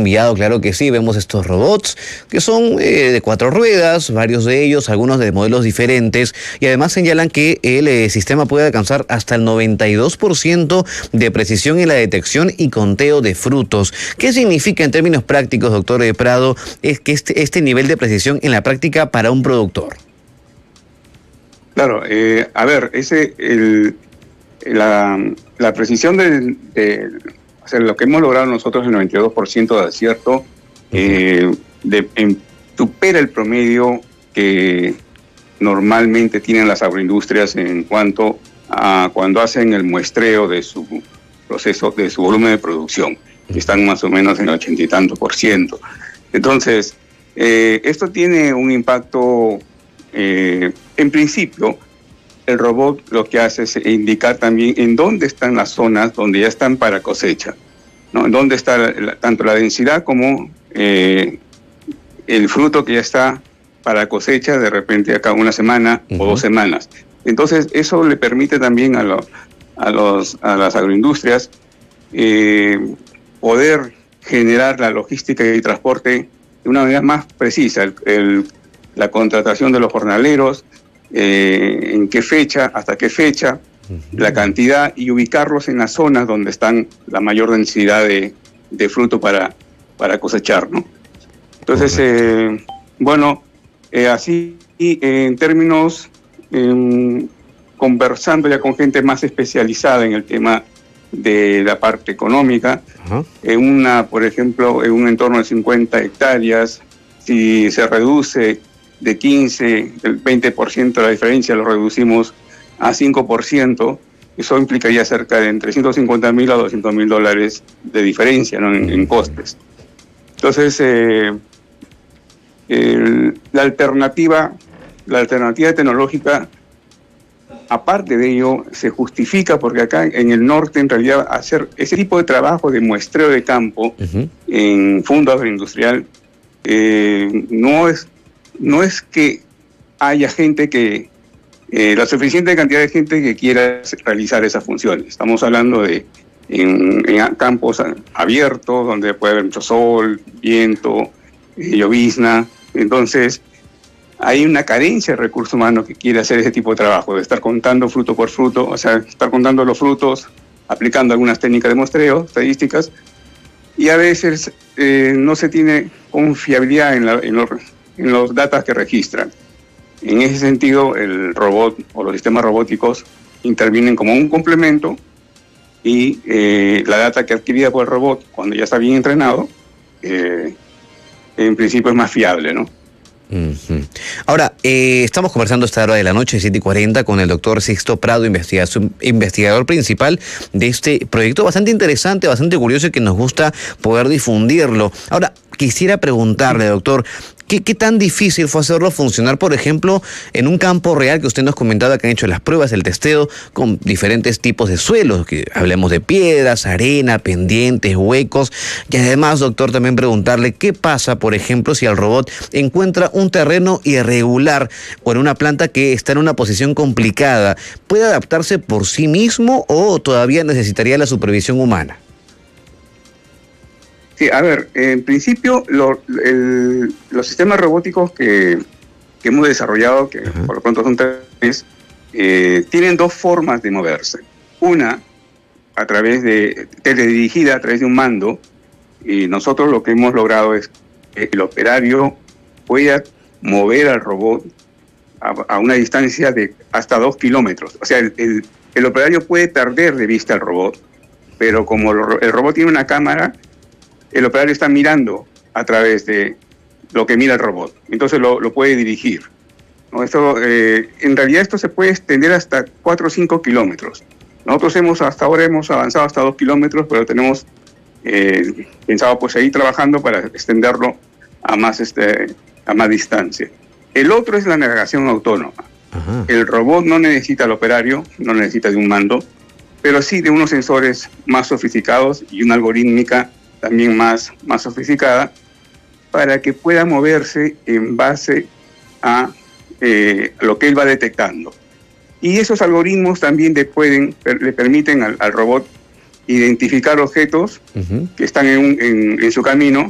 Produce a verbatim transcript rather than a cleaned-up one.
enviado, claro que sí, vemos estos robots que son eh, de cuatro ruedas, varios de ellos, algunos de modelos diferentes, y además señalan que el eh, sistema puede alcanzar hasta el noventa y dos por ciento de precisión en la detección y conteo de frutos. ¿Qué significa en términos prácticos, doctor Prado, es que este, este nivel de precisión en la práctica para un productor? Claro, eh, a ver, ese el, la, la precisión de, de o sea, lo que hemos logrado nosotros, el noventa y dos por ciento de acierto, uh-huh. eh, de, en, supera el promedio que normalmente tienen las agroindustrias en cuanto a cuando hacen el muestreo de su proceso, de su volumen de producción, que están más o menos en el ochenta y tanto por ciento. Entonces, eh, esto tiene un impacto, eh, en principio, el robot lo que hace es indicar también en dónde están las zonas donde ya están para cosecha, ¿no? En dónde está la, la, tanto la densidad como eh, el fruto que ya está para cosecha de repente acá una semana uh-huh. o dos semanas. Entonces, eso le permite también a, lo, a, los, a las agroindustrias eh, poder generar la logística y transporte de una manera más precisa. El, el, la contratación de los jornaleros, eh, en qué fecha, hasta qué fecha, uh-huh. la cantidad, y ubicarlos en las zonas donde están la mayor densidad de, de fruto para, para cosechar, ¿no? Entonces, eh, bueno, eh, así eh, en términos, eh, conversando ya con gente más especializada en el tema de la parte económica, uh-huh. en una, por ejemplo, en un entorno de cincuenta hectáreas, si se reduce de quince, el veinte por ciento de la diferencia lo reducimos a cinco por ciento, eso implicaría cerca de entre ciento cincuenta mil a doscientos mil dólares de diferencia, ¿no? en, en costes. Entonces, eh, el, la alternativa, la alternativa tecnológica, aparte de ello, se justifica porque acá en el norte, en realidad, hacer ese tipo de trabajo de muestreo de campo uh-huh. en fondo agroindustrial, eh, no es no es que haya gente que, eh, la suficiente cantidad de gente que quiera realizar esas funciones. Estamos hablando de en, en campos abiertos, donde puede haber mucho sol, viento, eh, llovizna. Entonces, hay una carencia de recursos humanos que quiere hacer ese tipo de trabajo, de estar contando fruto por fruto, o sea, estar contando los frutos, aplicando algunas técnicas de muestreo, estadísticas, y a veces eh, no se tiene confiabilidad en, la, en, los, en los datos que registran. En ese sentido, el robot o los sistemas robóticos intervienen como un complemento y eh, la data que adquirida por el robot, cuando ya está bien entrenado, eh, en principio es más fiable, ¿no? Uh-huh. Ahora, eh, estamos conversando a esta hora de la noche, siete y cuarenta, con el doctor Sixto Prado, investigador, investigador principal de este proyecto bastante interesante, bastante curioso y que nos gusta poder difundirlo. Ahora, quisiera preguntarle, doctor, ¿qué, qué tan difícil fue hacerlo funcionar, por ejemplo, en un campo real que usted nos comentaba que han hecho las pruebas, el testeo, con diferentes tipos de suelos, que hablemos de piedras, arena, pendientes, huecos, y además, doctor, también preguntarle qué pasa, por ejemplo, si el robot encuentra un terreno irregular o en una planta que está en una posición complicada, ¿puede adaptarse por sí mismo o todavía necesitaría la supervisión humana? Sí, a ver, en principio lo, el, los sistemas robóticos que, que hemos desarrollado, que uh-huh. por lo pronto son tres, eh, tienen dos formas de moverse. Una, a través de teledirigida, a través de un mando, y nosotros lo que hemos logrado es que el operario pueda mover al robot a, a una distancia de hasta dos kilómetros. O sea, el, el, el operario puede perder de vista al robot, pero como lo, el robot tiene una cámara, el operario está mirando a través de lo que mira el robot, entonces lo, lo puede dirigir, ¿no? Esto, eh, en realidad esto se puede extender hasta cuatro o cinco kilómetros. Nosotros hemos hasta ahora hemos avanzado hasta dos kilómetros, pero tenemos eh, pensado pues seguir trabajando para extenderlo a más, este, a más distancia. El otro es la navegación autónoma. Ajá. El robot no necesita al operario, no necesita de un mando, pero sí de unos sensores más sofisticados y una algorítmica también más, más sofisticada, para que pueda moverse en base a eh, lo que él va detectando. Y esos algoritmos también le, pueden, le permiten al, al robot identificar objetos uh-huh. que están en, un, en, en su camino